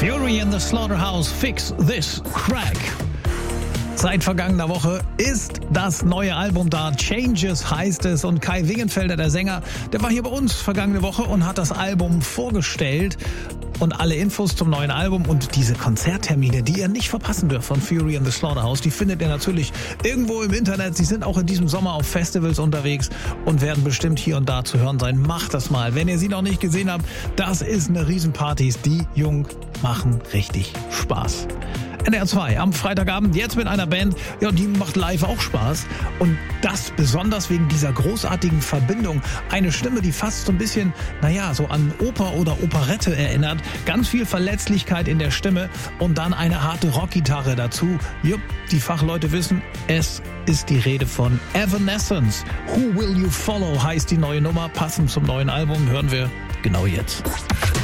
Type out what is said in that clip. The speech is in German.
Fury in the Slaughterhouse, Fix This Crack. Seit vergangener Woche ist das neue Album da. Changes heißt es. Und Kai Wingenfelder, der Sänger, der war hier bei uns vergangene Woche und hat das Album vorgestellt. Und alle Infos zum neuen Album und diese Konzerttermine, die ihr nicht verpassen dürft von Fury in the Slaughterhouse, die findet ihr natürlich irgendwo im Internet. Sie sind auch in diesem Sommer auf Festivals unterwegs und werden bestimmt hier und da zu hören sein. Macht das mal. Wenn ihr sie noch nicht gesehen habt, das ist eine Riesenparty. Die Jungen machen richtig Spaß. NDR 2 am Freitagabend, jetzt mit einer Band, ja, die macht live auch Spaß. Und das besonders wegen dieser großartigen Verbindung. Eine Stimme, die fast so ein bisschen, so an Oper oder Operette erinnert. Ganz viel Verletzlichkeit in der Stimme und dann eine harte Rockgitarre dazu. Jupp, die Fachleute wissen, es ist die Rede von Evanescence. Who Will You Follow heißt die neue Nummer. Passend zum neuen Album hören wir genau jetzt.